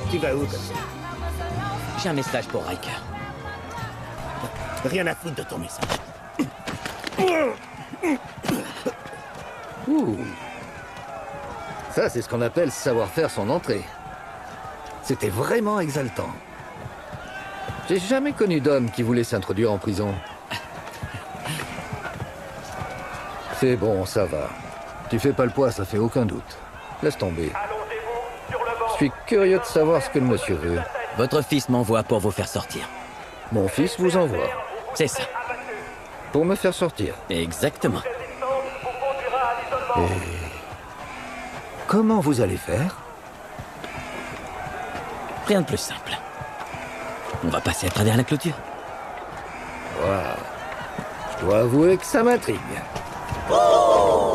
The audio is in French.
Tu vas où comme ça? J'ai un message pour Riker. Rien à foutre de ton message. Ouh. Ça, c'est ce qu'on appelle savoir faire son entrée. C'était vraiment exaltant. J'ai jamais connu d'homme qui voulait s'introduire en prison. C'est bon, ça va. Tu fais pas le poids, ça fait aucun doute. Laisse tomber. Je suis curieux de savoir ce que le monsieur veut. Votre fils m'envoie pour vous faire sortir. Mon fils vous envoie. C'est ça. Pour me faire sortir. Exactement. Et... comment vous allez faire? Rien de plus simple. On va passer à travers la clôture. Waouh. Je dois avouer que ça m'intrigue.